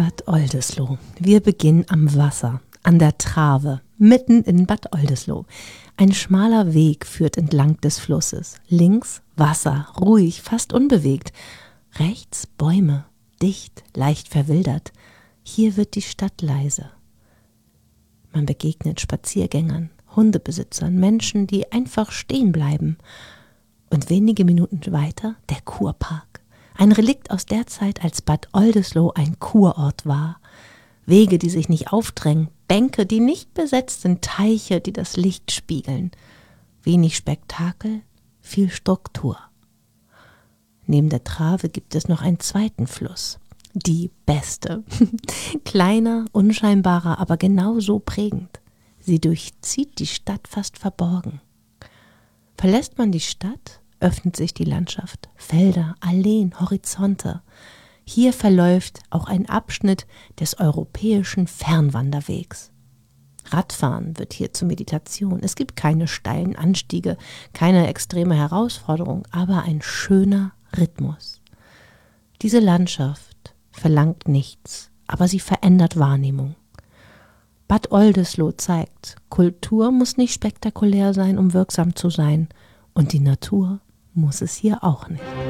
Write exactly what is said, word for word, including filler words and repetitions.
Bad Oldesloe. Wir beginnen am Wasser, an der Trave, mitten in Bad Oldesloe. Ein schmaler Weg führt entlang des Flusses. Links Wasser, ruhig, fast unbewegt. Rechts Bäume, dicht, leicht verwildert. Hier wird die Stadt leise. Man begegnet Spaziergängern, Hundebesitzern, Menschen, die einfach stehen bleiben. Und wenige Minuten weiter der Kurpark. Ein Relikt aus der Zeit, als Bad Oldesloe ein Kurort war. Wege, die sich nicht aufdrängen, Bänke, die nicht besetzt sind, Teiche, die das Licht spiegeln. Wenig Spektakel, viel Struktur. Neben der Trave gibt es noch einen zweiten Fluss. Die Beste. Kleiner, unscheinbarer, aber genauso prägend. Sie durchzieht die Stadt fast verborgen. Verlässt man die Stadt, öffnet sich die Landschaft. Felder, Alleen, Horizonte. Hier verläuft auch ein Abschnitt des europäischen Fernwanderwegs. Radfahren wird hier zur Meditation. Es gibt keine steilen Anstiege, keine extreme Herausforderung, aber ein schöner Rhythmus. Diese Landschaft verlangt nichts, aber sie verändert Wahrnehmung. Bad Oldesloe zeigt, Kultur muss nicht spektakulär sein, um wirksam zu sein. Und die Natur muss es hier auch nicht.